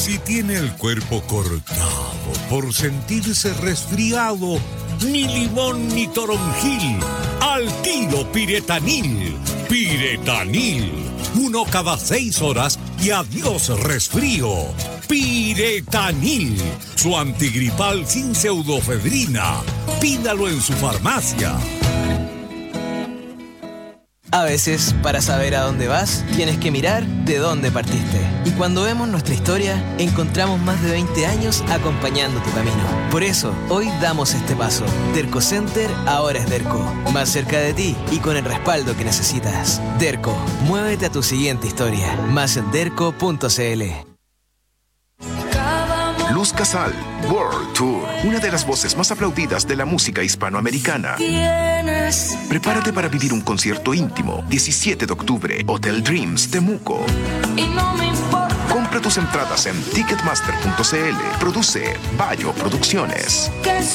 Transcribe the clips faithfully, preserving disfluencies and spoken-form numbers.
Si tiene el cuerpo cortado por sentirse resfriado, ni limón ni toronjil, al tiro Piretanil. Piretanil, uno cada seis horas y adiós resfrío. Piretanil, su antigripal sin pseudofedrina. Pídalo en su farmacia. A veces, para saber a dónde vas, tienes que mirar de dónde partiste. Y cuando vemos nuestra historia, encontramos más de veinte años acompañando tu camino. Por eso, hoy damos este paso. Derco Center ahora es Derco. Más cerca de ti y con el respaldo que necesitas. Derco, muévete a tu siguiente historia. Más en derco punto cl. Luz Casal, World Tour, una de las voces más aplaudidas de la música hispanoamericana. Prepárate para vivir un concierto íntimo, diecisiete de octubre, Hotel Dreams, Temuco. Compra tus entradas en ticketmaster punto cl. Produce Bayo Producciones.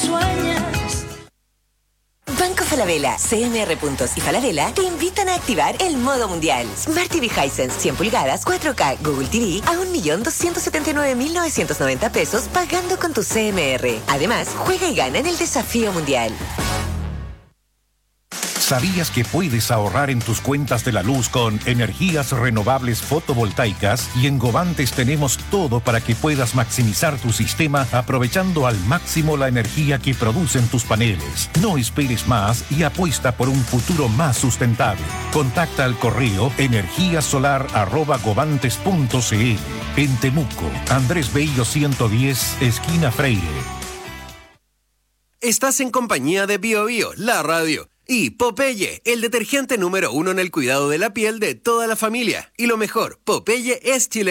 Banco Falabella, C M R Puntos y Falabella te invitan a activar el modo mundial. Smart T V Hisense cien pulgadas, cuatro K, Google T V a un millón doscientos setenta y nueve mil novecientos noventa pesos pagando con tu C M R. Además, juega y gana en el desafío mundial. ¿Sabías que puedes ahorrar en tus cuentas de la luz con energías renovables fotovoltaicas? Y en Govantes tenemos todo para que puedas maximizar tu sistema aprovechando al máximo la energía que producen tus paneles. No esperes más y apuesta por un futuro más sustentable. Contacta al correo energíasolar arroba govantes punto cl. En Temuco, Andrés Bello ciento diez, esquina Freire. Estás en compañía de Bio Bio, la radio. Y Popeye, el detergente número uno en el cuidado de la piel de toda la familia. Y lo mejor, Popeye es chileno.